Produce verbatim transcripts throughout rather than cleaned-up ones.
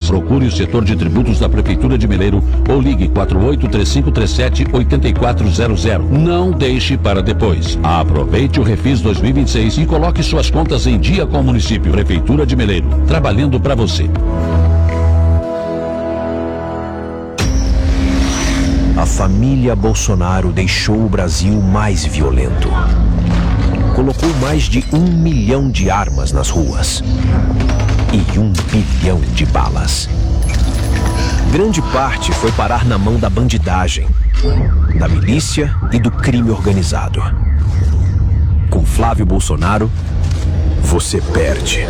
Procure o setor de tributos da Prefeitura de Meleiro ou ligue quatro oito três cinco três sete oito quatro zero zero. Não deixe para depois. Aproveite o Refis dois mil e vinte e seis e coloque suas contas em dia com o município. Prefeitura de Meleiro, trabalhando para você. A família Bolsonaro deixou o Brasil mais violento. Colocou mais de um milhão de armas nas ruas e um bilhão de balas. Grande parte foi parar na mão da bandidagem, da milícia e do crime organizado. Com Flávio Bolsonaro, você perde.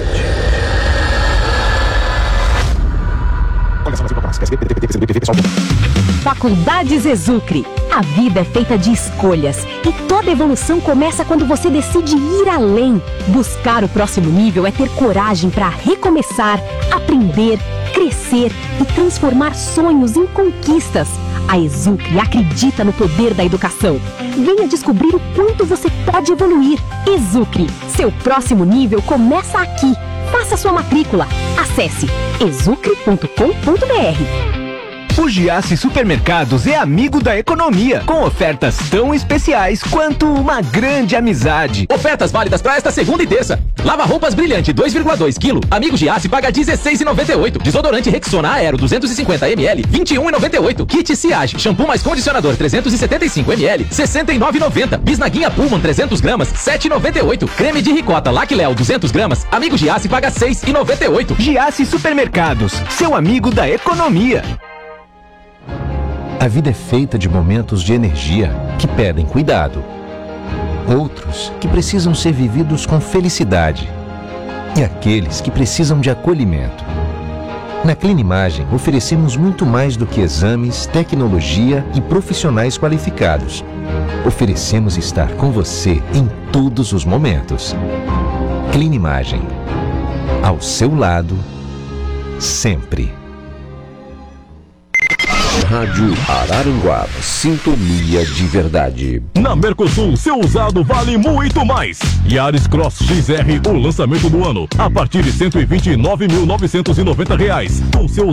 Faculdades Exucre. A vida é feita de escolhas e toda evolução começa quando você decide ir além. Buscar o próximo nível é ter coragem para recomeçar, aprender, crescer e transformar sonhos em conquistas. A Exucre acredita no poder da educação. Venha descobrir o quanto você pode evoluir. Exucre, seu próximo nível começa aqui. Faça sua matrícula. Acesse exucre ponto com ponto br. O Giasse Supermercados é amigo da economia, com ofertas tão especiais quanto uma grande amizade. Ofertas válidas para esta segunda e terça. Lava roupas brilhante dois vírgula dois quilos. Amigo Giasse paga dezesseis reais e noventa e oito centavos. Desodorante Rexona Aero duzentos e cinquenta mililitros, vinte e um reais e noventa e oito centavos. Kit Ciage, shampoo mais condicionador trezentos e setenta e cinco mililitros, sessenta e nove reais e noventa centavos. Bisnaguinha Pullman trezentos gramas, sete reais e noventa e oito centavos. Creme de ricota Lac Léo duzentos gramas. Amigo Giasse paga seis reais e noventa e oito centavos. Giasse Supermercados, seu amigo da economia. A vida é feita de momentos de energia que pedem cuidado. Outros que precisam ser vividos com felicidade. E aqueles que precisam de acolhimento. Na Clinimagem, oferecemos muito mais do que exames, tecnologia e profissionais qualificados. Oferecemos estar com você em todos os momentos. Clinimagem. Ao seu lado, sempre. Rádio Araranguá, sintonia de verdade. Na Mercosul, seu usado vale muito mais. Yaris Cross X R, o lançamento do ano, a partir de cento e vinte e nove mil novecentos e noventa reais. Com seu